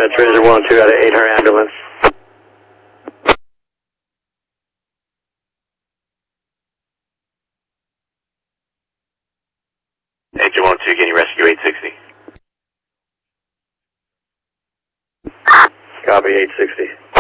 Dispatch Ranger 1-2 out of 8 Her ambulance. Agent 1-2, getting rescue 860. Copy 860.